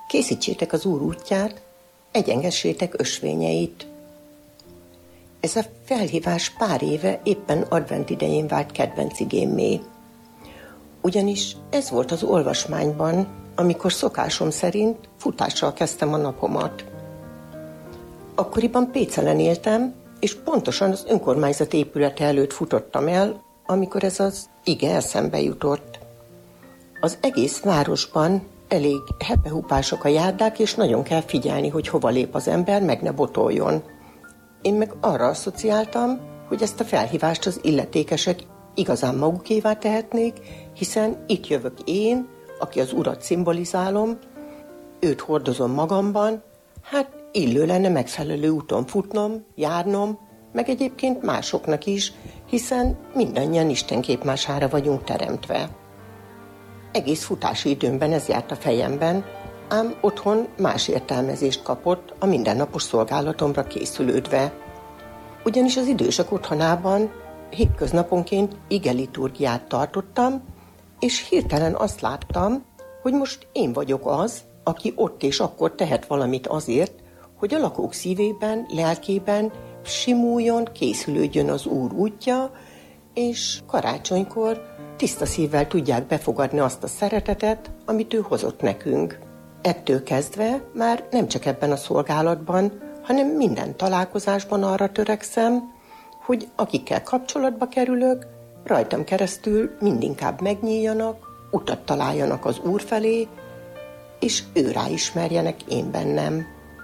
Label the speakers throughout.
Speaker 1: Készítsétek az Úr útját, egyengessétek ösvényeit. Ez a felhívás pár éve éppen advent idején vált kedvenc igémmé. Ugyanis ez volt az olvasmányban, amikor szokásom szerint futással kezdtem a napomat. Akkoriban Pécelen éltem, és pontosan az önkormányzat épülete előtt futottam el, amikor ez az ige eszembe jutott. Az egész városban elég hepehupások a járdák, és nagyon kell figyelni, hogy hova lép az ember, meg ne botoljon. Én meg arra asszociáltam, hogy ezt a felhívást az illetékesek igazán magukévá tehetnék, hiszen itt jövök én, aki az Urat szimbolizálom, őt hordozom magamban, hát illő lenne megfelelő úton futnom, járnom, meg egyébként másoknak is, hiszen mindannyian Isten képmására vagyunk teremtve. Egész futási időmben ez járt a fejemben, ám otthon más értelmezést kapott a mindennapos szolgálatomra készülődve. Ugyanis az idősek otthonában hétköznaponként igeliturgiát tartottam, és hirtelen azt láttam, hogy most én vagyok az, aki ott és akkor tehet valamit azért, hogy a lakók szívében, lelkében simuljon, készülődjön az Úr útja, és karácsonykor tiszta szívvel tudják befogadni azt a szeretetet, amit ő hozott nekünk. Ettől kezdve már nem csak ebben a szolgálatban, hanem minden találkozásban arra törekszem, hogy akikkel kapcsolatba kerülök, rajtam keresztül mindinkább megnyíljanak, utat találjanak az Úr felé, és ő ráismerjenek én bennem.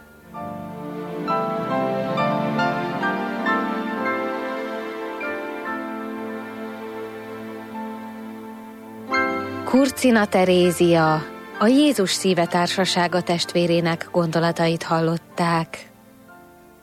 Speaker 2: Kurcina Terézia, a Jézus Szíve Társasága testvérének gondolatait hallották.